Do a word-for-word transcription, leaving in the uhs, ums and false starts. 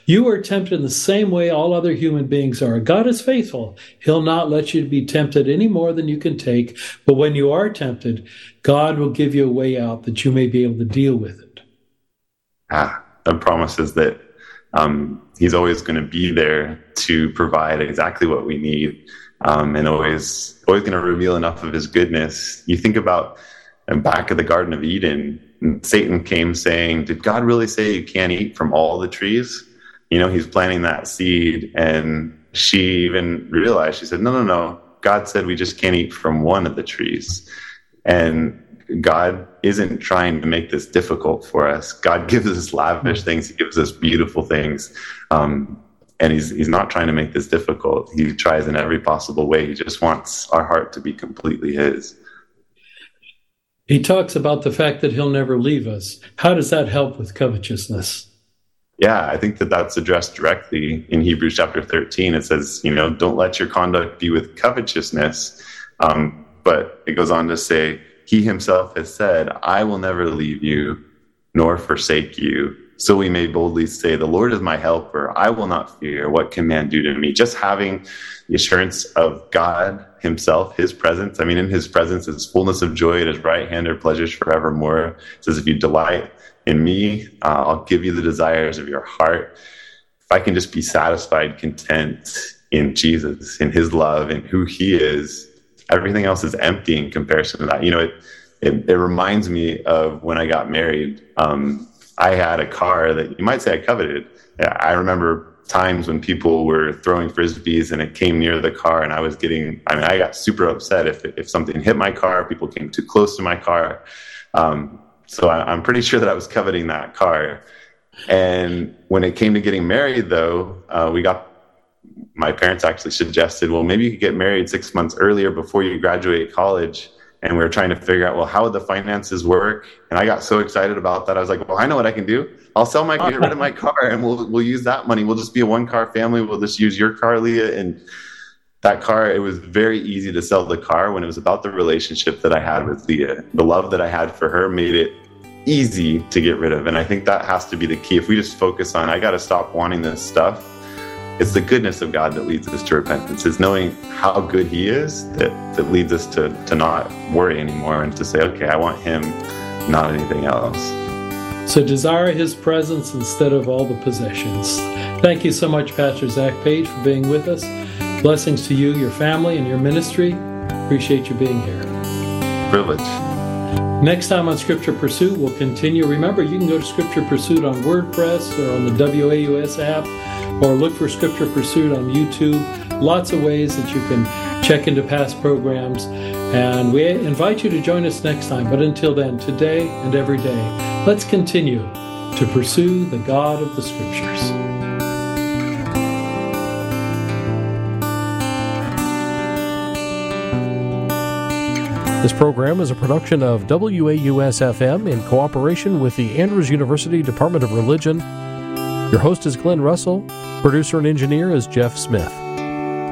You are tempted in the same way all other human beings are. God is faithful. He'll not let you be tempted any more than you can take. But when you are tempted, God will give you a way out that you may be able to deal with it. Ah, that promises that um, he's always going to be there to provide exactly what we need, um, and always, always going to reveal enough of his goodness. You think about and back at the Garden of Eden, Satan came saying, did God really say you can't eat from all the trees? You know, he's planting that seed, and she even realized, she said, no, no, no. God said we just can't eat from one of the trees. And God isn't trying to make this difficult for us. God gives us lavish things. He gives us beautiful things. Um, and he's, he's not trying to make this difficult. He tries in every possible way. He just wants our heart to be completely his. He talks about the fact that he'll never leave us. How does that help with covetousness? Yeah, I think that that's addressed directly in Hebrews chapter thirteen. It says, you know, don't let your conduct be with covetousness. Um, but it goes on to say, he himself has said, I will never leave you nor forsake you. So we may boldly say, the Lord is my helper. I will not fear. What can man do to me? Just having the assurance of God himself, his presence. I mean, in his presence is fullness of joy. At his right hand are pleasures forevermore. It says, if you delight in me, uh, I'll give you the desires of your heart. If I can just be satisfied, content in Jesus, in his love, and who he is, everything else is empty in comparison to that. You know, it it, it reminds me of when I got married. Um, I had a car that you might say I coveted. I remember times when people were throwing Frisbees and it came near the car, and I was getting, I mean, I got super upset if if something hit my car, people came too close to my car. Um, so I, I'm pretty sure that I was coveting that car. And when it came to getting married, though, uh, we got, my parents actually suggested, well, maybe you could get married six months earlier before you graduate college. And we were trying to figure out, well, how would the finances work? And I got so excited about that. I was like, well, I know what I can do. I'll sell my, get rid of my car, and we'll we'll use that money. We'll just be a one car family. We'll just use your car, Leah. And that car, it was very easy to sell the car when it was about the relationship that I had with Leah. The love that I had for her made it easy to get rid of. And I think that has to be the key. If we just focus on, I got to stop wanting this stuff. It's the goodness of God that leads us to repentance. It's knowing how good he is that, that leads us to, to not worry anymore and to say, okay, I want him, not anything else. So desire his presence instead of all the possessions. Thank you so much, Pastor Zach Page, for being with us. Blessings to you, your family, and your ministry. Appreciate you being here. Privilege. Next time on Scripture Pursuit, we'll continue. Remember, you can go to Scripture Pursuit on WordPress or on the W A U S app, or look for Scripture Pursuit on YouTube. Lots of ways that you can check into past programs. And we invite you to join us next time. But until then, today and every day, let's continue to pursue the God of the Scriptures. This program is a production of W A U S F M in cooperation with the Andrews University Department of Religion. Your host is Glenn Russell. Producer and engineer is Jeff Smith.